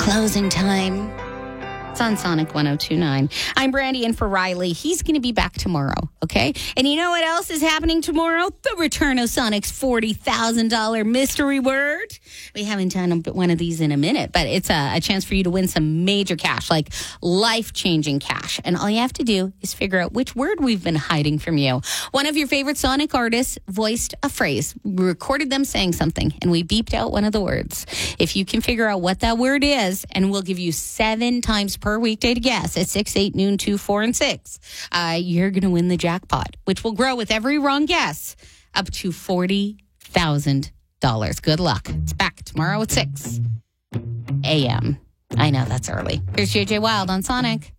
Closing time. It's on Sonic 102.9. I'm Brandy in for Riley. He's going to be back tomorrow, okay? And you know what else is happening tomorrow? The return of Sonic's $40,000 mystery word. We haven't done one of these in a minute, but it's a chance for you to win some major cash, like life-changing cash. And all you have to do is figure out which word we've been hiding from you. One of your favorite Sonic artists voiced a phrase. We recorded them saying something, and we beeped out one of the words. If you can figure out what that word is, and we'll give you 7 times per weekday to guess at 6, 8, noon, 2, 4, and 6. You're going to win the jackpot, which will grow with every wrong guess up to $40,000. Good luck. It's back tomorrow at 6 a.m. I know that's early. Here's JJ Wild on Sonic.